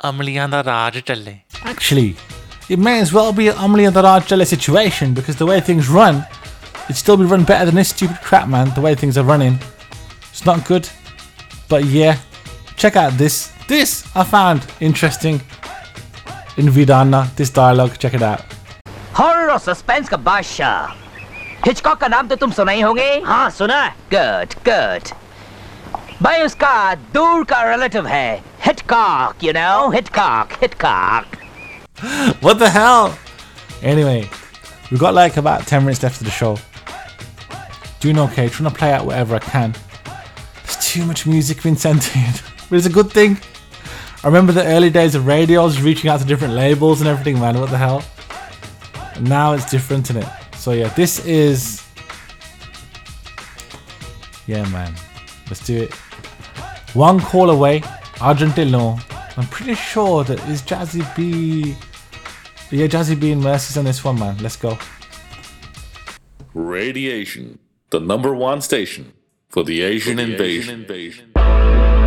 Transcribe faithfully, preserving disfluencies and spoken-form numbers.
ਅਮਲੀਆਂ ਦਾ ਰਾਜ ਚੱਲੇ. Actually, it may as well be an Amli and the Raj Jale situation because the way things run, it'd still be run better than this stupid crap, man. The way things are running, it's not good. But yeah, check out this. This I found interesting in Vidana. This dialogue, check it out. Horror और suspense का बादशाह Hitchcock का नाम तो तुम सुना ही होंगे. हाँ सुना. Good good. भाई उसका दूर का रिलेटिव है हिटकॉक, you know, हिटकॉक हिटकॉक. What the hell? Anyway, we've got like about ten minutes left of the show. Doing okay, trying to play out whatever I can. There's too much music being sent in, but it's a good thing. I remember the early days of radio, I was reaching out to different labels and everything, man. What the hell? And now it's different, isn't it? So yeah, this is... Yeah, man. Let's do it. One call away, Argentillo. I'm pretty sure that is Jazzy B. Yeah, Jazzy B and Mercy's on this one, man. Let's go. Radiation, the number one station for the Asian, for the invasion. Asian invasion.